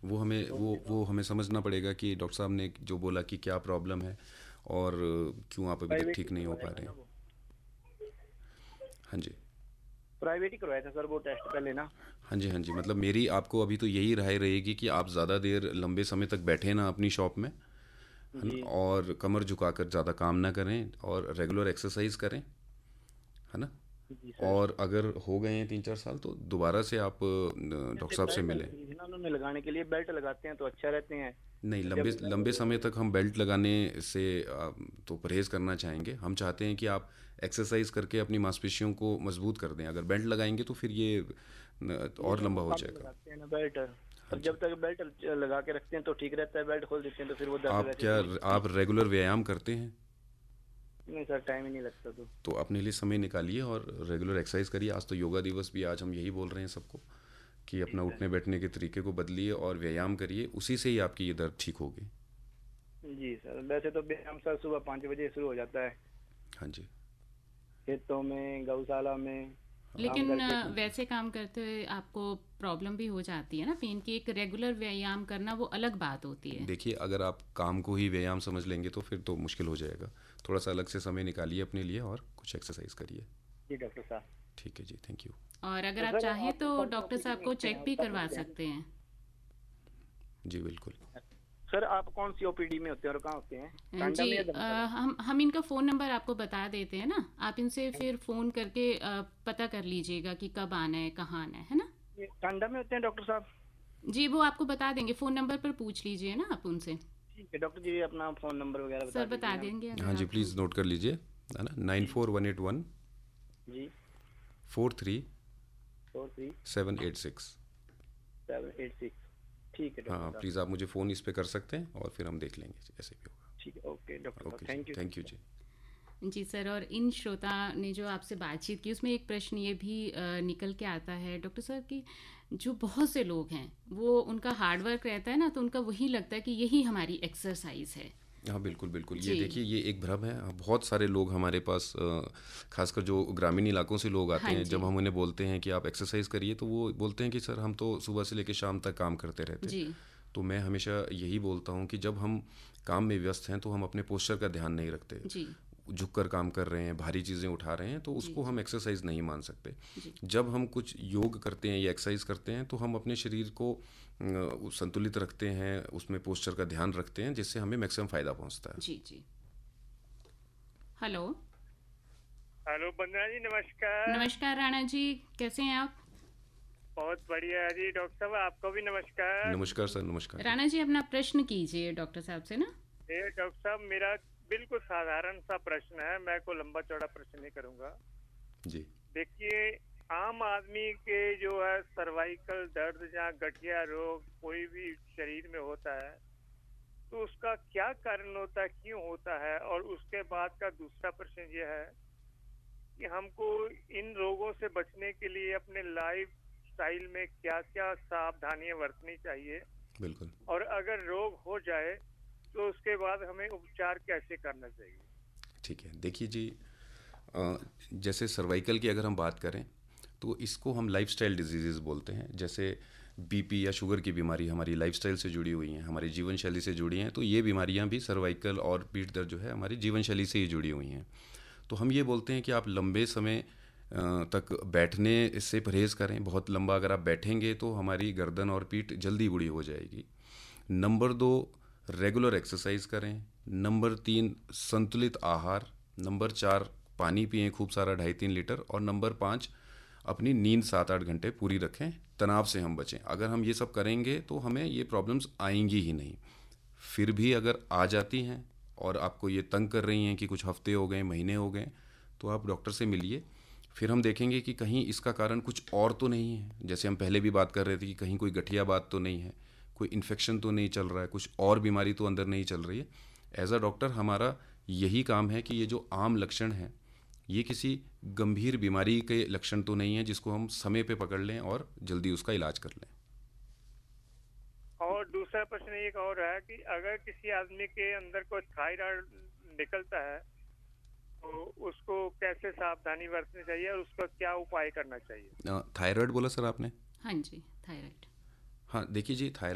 वो हमें समझना पड़ेगा कि डॉक्टर साहब ने जो बोला कि क्या प्रॉब्लम है और क्यों आप अभी तक प्राइवेट ही ठीक नहीं हो करवाया पा था रहे ना हैं। वो। हाँ जी। प्राइवेट ही करवाया था सर वो टेस्ट पहले ना। हाँ जी, हाँ जी, मतलब मेरी आपको अभी तो यही राय रहेगी कि आप ज़्यादा देर लंबे समय तक बैठे ना अपनी शॉप में, है ना? जी। और कमर झुकाकर ज़्यादा काम ना करें और रेगुलर एक्सरसाइज करें, है ना? जी सर। और अगर हो गए हैं 3-4 साल तो दोबारा से आप डॉक्टर जैसे साहब से बेल्ट मिलें। लगी थी ना उन्होंने, लगाने के लिए बेल्ट लगाते हैं तो अच्छा रहते हैं। नहीं, लंबे जब लंबे समय तक हम बेल्ट लगाने से तो परहेज़ करना चाहेंगे। हम चाहते हैं कि आप एक्सरसाइज करके अपनी मांसपेशियों को मजबूत कर दें। अगर बेल्ट लगाएंगे तो फिर ये ये और सर वो लंबा हो कम जाएगा। लगाते हैं ना बेल्ट। हाँ और जी। जब तक बेल्ट लगा के रखते हैं तो ठीक रहता है, बेल्ट खोल देते हैं तो फिर वो दर्द आप वैसे क्या शुरू हो जाती है। आप रेगुलर व्यायाम करते हैं? नहीं सर, टाइम ही नहीं लगता तो। तो अपने लिए समय निकालिए और रेगुलर एक्सरसाइज करिए। आज तो योगा दिवस भी, आज हम यही बोल रहे हैं सबको कि जी अपना सर। उठने बैठने के तरीके को बदलिए और व्यायाम करिए, उसी से ही आपकी ये दर्द ठीक होगी। जी सर, वैसे तो व्यायाम सर सुबह 5 बजे शुरू हो जाता है। हाँ जी। खेतों में, गौशाला में काम लेकिन करके। वैसे काम करते हुए आपको प्रॉब्लम भी हो जाती है ना, पेन की। एक रेगुलर व्यायाम करना वो अलग बात होती है। देखिए, अगर आप काम को ही व्यायाम समझ लेंगे तो फिर तो मुश्किल हो जाएगा। थोड़ा सा अलग से समय निकालिए अपने लिए और कुछ एक्सरसाइज करिए। जी डॉक्टर साहब। ठीक है जी, थैंक यू। और अगर तो आप सर चाहें आप तो कौन सी डॉक्टर ओपीडी साहब में को होते हैं, चेक आप भी बता करवा सकते हैं? सकते हैं। जी बिल्कुल। सर आप कौन सी ओपीडी में होते हैं और कहाँ होते हैं? टांडा जी, में या धर्मशाला में? हम इनका फ़ोन नंबर आपको बता देते हैं ना। आप इनसे फिर फ़ोन करके पता कर लीजिएगा कि कब आना है, कहाँ आना है ना? ये टांडा में होते हैं डॉक्टर साहब? जी, वो आपको बता देंगे। फ़ोन नंबर पर पूछ लीजिए ना आप उनसे। ठीक है डॉक्टर जी, अपना फ़ोन नंबर वगैरह बता सर बता दीजिए हम। देंगे हाँ अगर जी, आप प्लीज़ नोट कर लीजिए, है ना? नाइन जी फोर वन एट वन जी। Four three 43 seven eight six 786। ठीक है डॉक्टर हाँ, साहब। प्लीज़ आप मुझे फ़ोन इस पे कर सकते हैं और फिर हम देख लेंगे जैसे भी ठीक है, ओके डॉक्टर होगा। साहब, okay ji, thank you thank you sir. Ji. Ji sir. और इन श्रोता ने जो आपसे बातचीत की उसमें एक प्रश्न ये भी निकल के आता है डॉक्टर सर कि जो बहुत से लोग हैं वो उनका हार्ड वर्क रहता है ना, तो उनका वही लगता है कि यही हमारी एक्सरसाइज है। हाँ बिल्कुल बिल्कुल, ये जी देखिए ये एक भ्रम है। बहुत सारे लोग हमारे पास खासकर जो ग्रामीण इलाकों से लोग आते हाँ हैं, जी। जब हम उन्हें बोलते हैं कि आप एक्सरसाइज करिए तो वो बोलते हैं कि सर हम तो सुबह से लेकर शाम तक काम करते रहते। जी तो मैं हमेशा यही बोलता हूँ कि जब हम काम में व्यस्त हैं तो हम अपने पोस्चर का ध्यान नहीं रखते, जी झुककर काम कर रहे हैं, भारी चीज़ें उठा रहे हैं, तो जी उसको हम जी एक्सरसाइज नहीं मान सकते। जी जब हम कुछ योग करते हैं या एक्सरसाइज करते हैं तो हम अपने शरीर को संतुलित रखते हैं, उसमें पोस्चर का ध्यान रखते हैं, जिससे हमें मैक्सिमम फ़ायदा पहुंचता है। जी जी। हेलो। हेलो वंदना जी, नमस्कार। नमस्कार राणा जी, कैसे हैं आप? बहुत बढ़िया जी डॉक्टर साहब, आपको भी नमस्कार। नमस्कार सर, नमस्कार जी। राणा जी अपना प्रश्न कीजिए डॉक्टर साहब से ना। ये डॉक्टर साहब, मेरा बिल्कुल साधारण सा प्रश्न है, मैं कोई लंबा चौड़ा प्रश्न नहीं करूंगा। जी। देखिए, आम आदमी के जो है सर्वाइकल दर्द या गठिया रोग कोई भी शरीर में होता है, तो उसका क्या कारण होता है, क्यों होता है? और उसके बाद का दूसरा प्रश्न ये है कि हमको इन रोगों से बचने के लिए अपने लाइफ स्टाइल में क्या क्या सावधानियां बरतनी चाहिए, बिल्कुल। और अगर रोग हो जाए तो उसके बाद हमें उपचार कैसे करना चाहिए? ठीक है, देखिए जी, अ, जैसे सर्वाइकल की अगर हम बात करें तो इसको हम लाइफस्टाइल डिजीज़ बोलते हैं। जैसे बीपी या शुगर की बीमारी हमारी लाइफस्टाइल से जुड़ी हुई हैं, हमारी जीवन शैली से जुड़ी हैं, तो ये बीमारियां भी सर्वाइकल और पीठ दर्द जो है हमारी जीवन शैली से ही जुड़ी हुई हैं। तो हम ये बोलते हैं कि आप लंबे समय तक बैठने से परहेज़ करें। बहुत लंबा अगर आप बैठेंगे तो हमारी गर्दन और पीठ जल्दी बूढ़ी हो जाएगी। नंबर दो, रेगुलर एक्सरसाइज करें। नंबर तीन, संतुलित आहार। नंबर चार, पानी पिएं खूब सारा, 2.5-3 लीटर। और नंबर पाँच, अपनी नींद 7-8 घंटे पूरी रखें, तनाव से हम बचें। अगर हम ये सब करेंगे तो हमें ये प्रॉब्लम्स आएंगी ही नहीं। फिर भी अगर आ जाती हैं और आपको ये तंग कर रही हैं कि कुछ हफ्ते हो गए, महीने हो गए, तो आप डॉक्टर से मिलिए। फिर हम देखेंगे कि कहीं इसका कारण कुछ और तो नहीं है। जैसे हम पहले भी बात कर रहे थे कि कहीं कोई गठिया बात तो नहीं है, कोई इन्फेक्शन तो नहीं चल रहा है, कुछ और बीमारी तो अंदर नहीं चल रही है। एज अ डॉक्टर हमारा यही काम है कि ये जो आम लक्षण हैं ये किसी गंभीर बीमारी के लक्षण तो नहीं है जिसको हम समय पे पकड़ लें और जल्दी उसका इलाज कर लें। और दूसरा प्रश्न एक और है कि अगर किसी आदमी के अंदर कोई थायराइड निकलता है तो उसको कैसे सावधानी बरतनी चाहिए और उसका क्या उपाय करना चाहिए? थायराइड बोला सर आपने? हाँ जी, थायराइड। हाँ देखिए जी, थायराइड